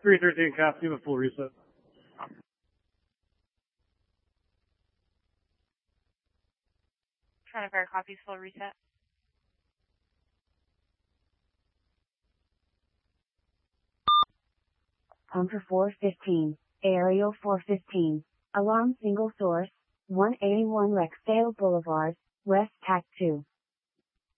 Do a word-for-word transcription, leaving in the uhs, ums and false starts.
three thirteen costume at full reset. Trying to verify copies full reset. Hunter four fifteen, Aerial four fifteen, Alarm single source, one eighty-one Rexdale Boulevard, West Tac two.